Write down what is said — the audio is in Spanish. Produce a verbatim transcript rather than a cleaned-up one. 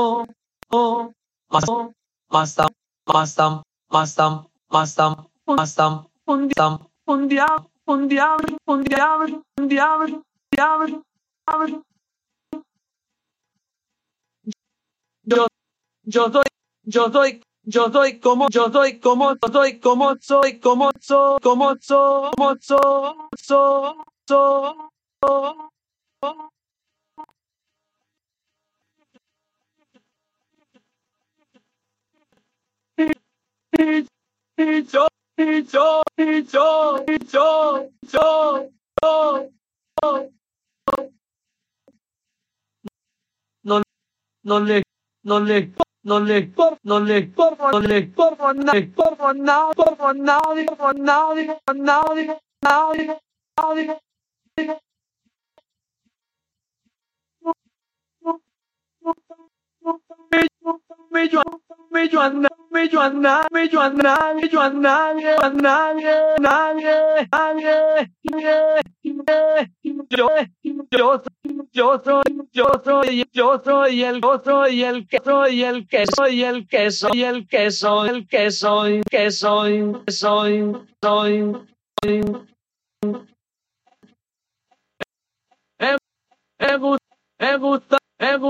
oh, masam, masam, masam, masam, masam, masam, un diablo, un diablo, un diablo, un diablo, un diablo, diablo, diablo. Yo, yo soy, yo soy, yo soy como, yo soy como, yo soy como, soy como, soy como, soy como, soy, soy, soy, soy. Y, y yo, y yo, y yo, y yo, yo, yo, yo. No, no le, no le, no le, por, no le, por, no le, por, no le, por, no, por, nadie, por nadie, por nadie, nadie, nadie. Me yo, me yo, me yo, me yo, me yo, nadie, nadie, nadie, nadie, yo, yo, yo soy, yo soy, yo soy el, yo soy el que soy el que soy el que soy el que soy el que soy que soy soy soy soy. Me, me gusta, me gusta, me gusta.